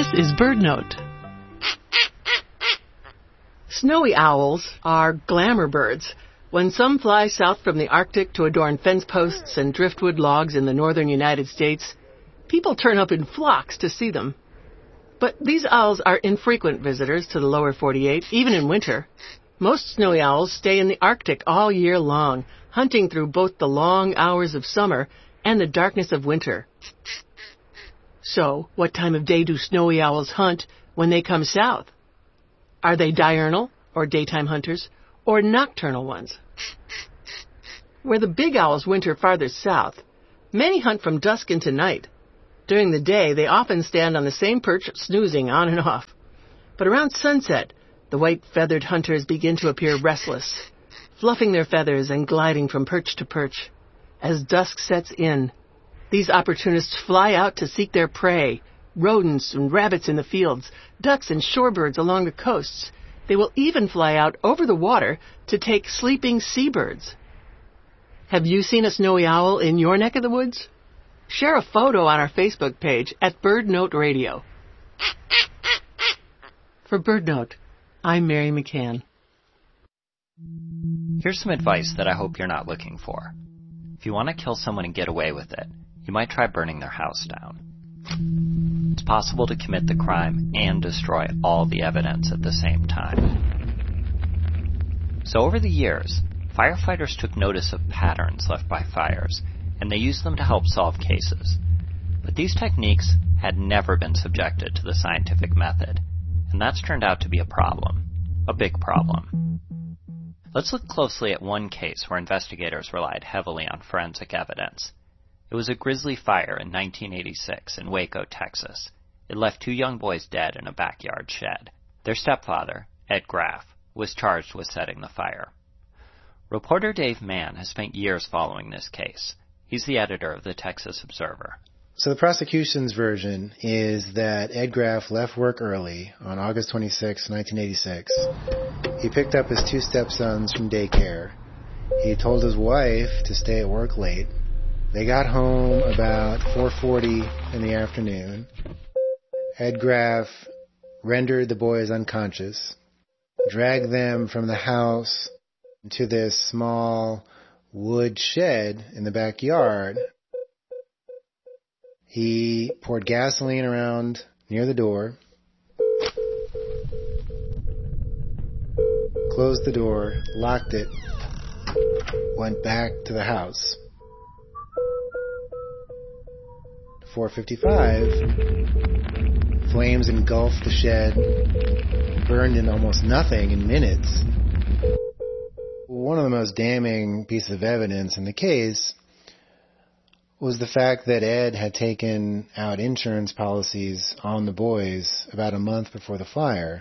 This is BirdNote. Snowy owls are glamour birds. When some fly south from the Arctic to adorn fence posts and driftwood logs in the northern United States, people turn up in flocks to see them. But these owls are infrequent visitors to the lower 48, even in winter. Most snowy owls stay in the Arctic all year long, hunting through both the long hours of summer and the darkness of winter. So, what time of day do snowy owls hunt when they come south? Are they diurnal, or daytime hunters, or nocturnal ones? Where the big owls winter farther south, many hunt from dusk into night. During the day, they often stand on the same perch, snoozing on and off. But around sunset, the white-feathered hunters begin to appear restless, fluffing their feathers and gliding from perch to perch. As dusk sets in, these opportunists fly out to seek their prey, rodents and rabbits in the fields, ducks and shorebirds along the coasts. They will even fly out over the water to take sleeping seabirds. Have you seen a snowy owl in your neck of the woods? Share a photo on our Facebook page at BirdNote Radio. For BirdNote, I'm Mary McCann. Here's some advice that I hope you're not looking for. If you want to kill someone and get away with it, you might try burning their house down. It's possible to commit the crime and destroy all the evidence at the same time. So over the years, firefighters took notice of patterns left by fires, and they used them to help solve cases. But these techniques had never been subjected to the scientific method, and that's turned out to be a problem. A big problem. Let's look closely at one case where investigators relied heavily on forensic evidence. It was a grisly fire in 1986 in Waco, Texas. It left 2 young boys dead in a backyard shed. Their stepfather, Ed Graff, was charged with setting the fire. Reporter Dave Mann has spent years following this case. He's the editor of the Texas Observer. So the prosecution's version is that Ed Graff left work early on August 26, 1986. He picked up his 2 stepsons from daycare. He told his wife to stay at work late. They got home about 4:40 in the afternoon. Ed Graff rendered the boys unconscious, dragged them from the house to this small wood shed in the backyard. He poured gasoline around near the door, closed the door, locked it, went back to the house. 4:55, flames engulfed the shed, burned in almost nothing in minutes. One of the most damning pieces of evidence in the case was the fact that Ed had taken out insurance policies on the boys about a month before the fire.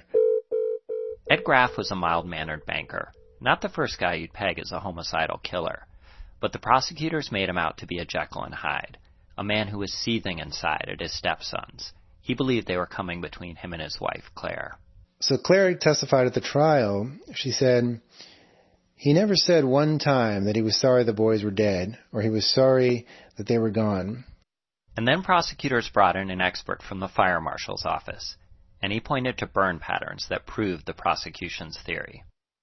Ed Graff was a mild-mannered banker, not the first guy you'd peg as a homicidal killer, but the prosecutors made him out to be a Jekyll and Hyde, a man who was seething inside at his stepsons. He believed they were coming between him and his wife, Claire. So Claire testified at the trial. She said, he never said one time that he was sorry the boys were dead, or he was sorry that they were gone. And then prosecutors brought in an expert from the fire marshal's office, and he pointed to burn patterns that proved the prosecution's theory.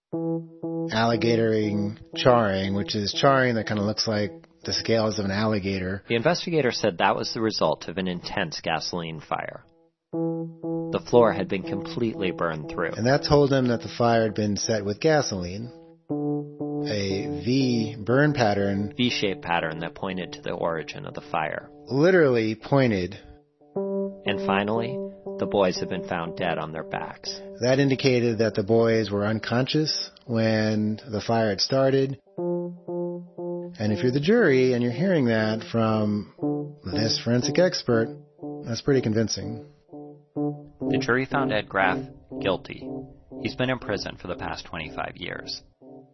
Alligatoring charring, which is charring that kind of looks like the scales of an alligator. The investigator said that was the result of an intense gasoline fire. The floor had been completely burned through. And that told him that the fire had been set with gasoline. A V burn pattern. V-shaped pattern that pointed to the origin of the fire. Literally pointed. And finally, the boys had been found dead on their backs. That indicated that the boys were unconscious when the fire had started. And if you're the jury and you're hearing that from this forensic expert, that's pretty convincing. The jury found Ed Graff guilty. He's been in prison for the past 25 years.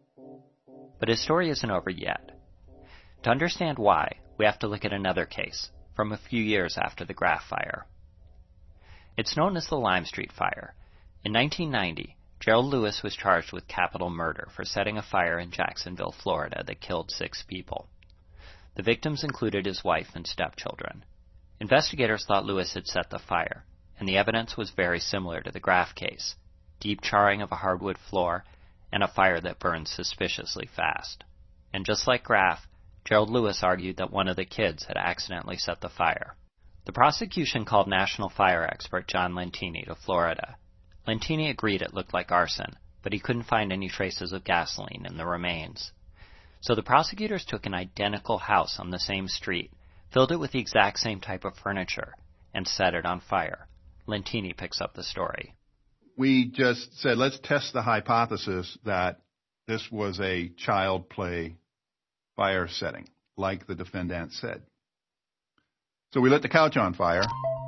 But his story isn't over yet. To understand why, we have to look at another case from a few years after the Graff fire. It's known as the Lime Street Fire. In 1990, Gerald Lewis was charged with capital murder for setting a fire in Jacksonville, Florida that killed 6 people. The victims included his wife and stepchildren. Investigators thought Lewis had set the fire, and the evidence was very similar to the Graff case: deep charring of a hardwood floor and a fire that burned suspiciously fast. And just like Graff, Gerald Lewis argued that one of the kids had accidentally set the fire. The prosecution called national fire expert John Lentini to Florida. Lentini agreed it looked like arson, but he couldn't find any traces of gasoline in the remains. So the prosecutors took an identical house on the same street, filled it with the exact same type of furniture, and set it on fire. Lentini picks up the story. We just said, let's test the hypothesis that this was a child play fire setting, like the defendant said. So we lit the couch on fire.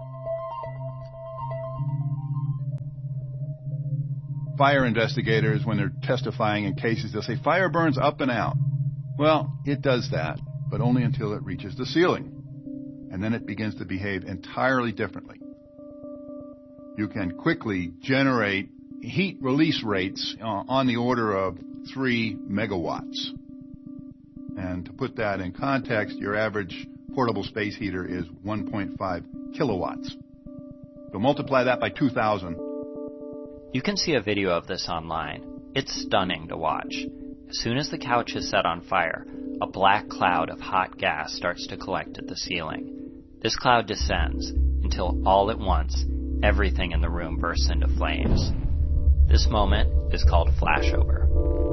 Fire investigators, when they're testifying in cases, they'll say, fire burns up and out. Well, it does that, but only until it reaches the ceiling. And then it begins to behave entirely differently. You can quickly generate heat release rates on the order of 3 megawatts. And to put that in context, your average portable space heater is 1.5 kilowatts. So multiply that by 2,000. You can see a video of this online. It's stunning to watch. As soon as the couch is set on fire, a black cloud of hot gas starts to collect at the ceiling. This cloud descends until all at once, everything in the room bursts into flames. This moment is called flashover.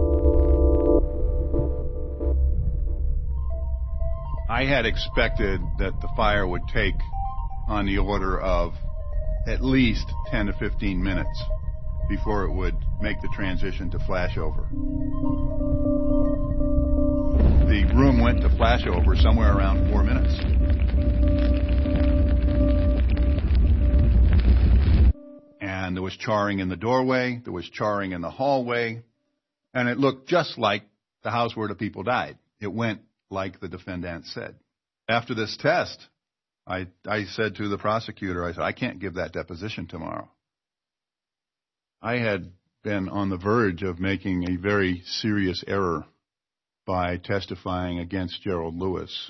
I had expected that the fire would take on the order of at least 10 to 15 minutes before it would make the transition to flashover. The room went to flashover somewhere around 4 minutes. And there was charring in the doorway, there was charring in the hallway, and it looked just like the house where the people died. It went like the defendant said. After this test, I said to the prosecutor, I said, I can't give that deposition tomorrow. I had been on the verge of making a very serious error by testifying against Gerald Lewis.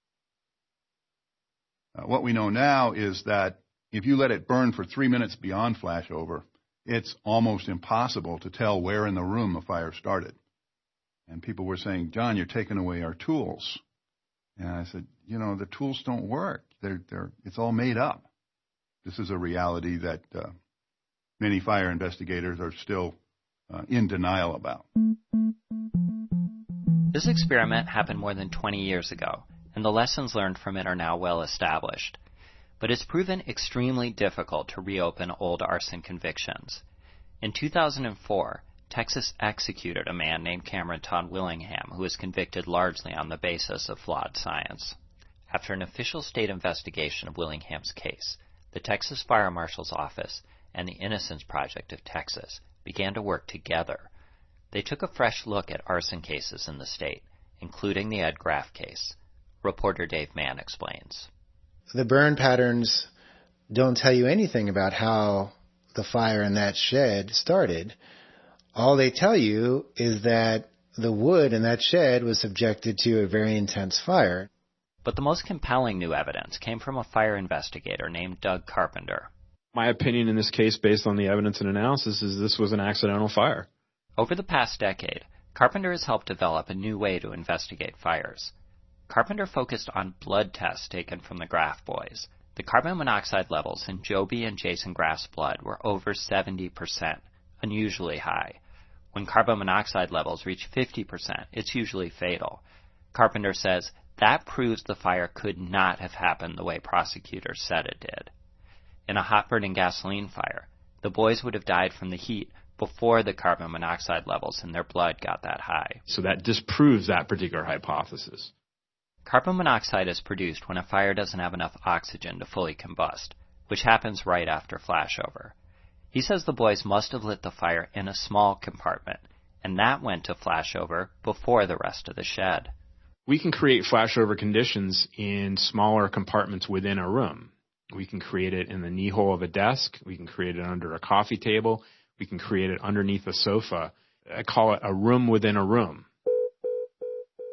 What we know now is that if you let it burn for 3 minutes beyond flashover, it's almost impossible to tell where in the room the fire started. And people were saying, John, you're taking away our tools. And I said, the tools don't work. It's all made up. This is a reality that many fire investigators are still in denial about. This experiment happened more than 20 years ago, and the lessons learned from it are now well established. But it's proven extremely difficult to reopen old arson convictions. In 2004, Texas executed a man named Cameron Todd Willingham, who was convicted largely on the basis of flawed science. After an official state investigation of Willingham's case, the Texas Fire Marshal's Office and the Innocence Project of Texas began to work together. They took a fresh look at arson cases in the state, including the Ed Graff case. Reporter Dave Mann explains. The burn patterns don't tell you anything about how the fire in that shed started. All they tell you is that the wood in that shed was subjected to a very intense fire. But the most compelling new evidence came from a fire investigator named Doug Carpenter. My opinion in this case, based on the evidence and analysis, is this was an accidental fire. Over the past decade, Carpenter has helped develop a new way to investigate fires. Carpenter focused on blood tests taken from the Graff boys. The carbon monoxide levels in Joby and Jason Graff's blood were over 70%, unusually high. When carbon monoxide levels reach 50%, it's usually fatal. Carpenter says that proves the fire could not have happened the way prosecutors said it did. In a hot-burning gasoline fire, the boys would have died from the heat before the carbon monoxide levels in their blood got that high. So that disproves that particular hypothesis. Carbon monoxide is produced when a fire doesn't have enough oxygen to fully combust, which happens right after flashover. He says the boys must have lit the fire in a small compartment, and that went to flashover before the rest of the shed. We can create flashover conditions in smaller compartments within a room. We can create it in the knee hole of a desk. We can create it under a coffee table. We can create it underneath a sofa. I call it a room within a room.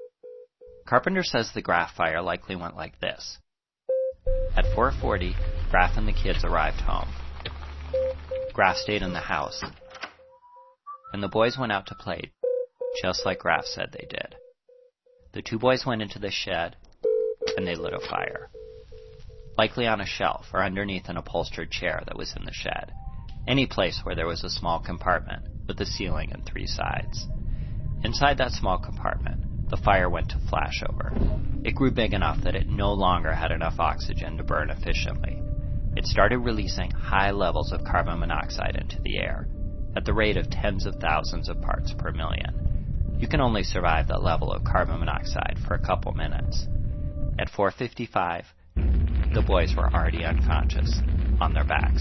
Carpenter says the Graff fire likely went like this. At 4:40, Graf and the kids arrived home. Graf stayed in the house, and the boys went out to play, just like Graf said they did. The two boys went into the shed, and they lit a fire. Likely on a shelf or underneath an upholstered chair that was in the shed. Any place where there was a small compartment with a ceiling and 3 sides. Inside that small compartment, the fire went to flashover. It grew big enough that it no longer had enough oxygen to burn efficiently. It started releasing high levels of carbon monoxide into the air, at the rate of tens of thousands of parts per million. You can only survive that level of carbon monoxide for a couple minutes. At 4:55, the boys were already unconscious, on their backs.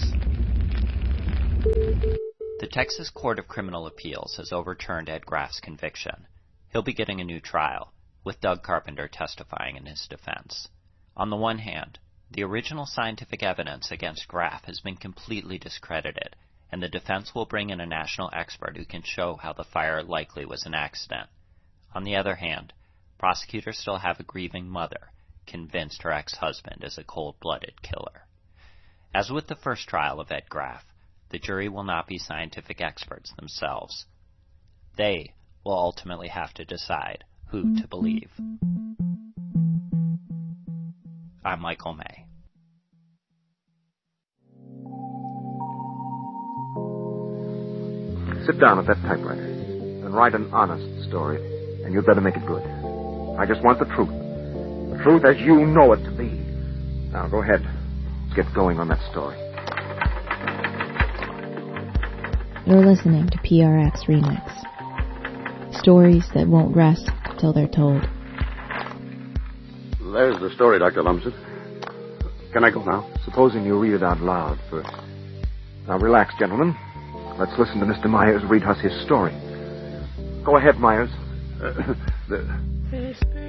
The Texas Court of Criminal Appeals has overturned Ed Graf's conviction. He'll be getting a new trial, with Doug Carpenter testifying in his defense. On the one hand, the original scientific evidence against Graf has been completely discredited, and the defense will bring in a national expert who can show how the fire likely was an accident. On the other hand, prosecutors still have a grieving mother, convinced her ex-husband is a cold-blooded killer. As with the first trial of Ed Graf, the jury will not be scientific experts themselves. They will ultimately have to decide who to believe. I'm Michael May. Sit down at that typewriter and write an honest story, and you'd better make it good. I just want the truth. The truth as you know it to be. Now, go ahead. Let's get going on that story. You're listening to PRX Remix. Stories that won't rest till they're told. There's the story, Dr. Lumsden. Can I go now? Supposing you read it out loud first. Now, relax, gentlemen. Let's listen to Mr. Myers read us his story. Go ahead, Myers.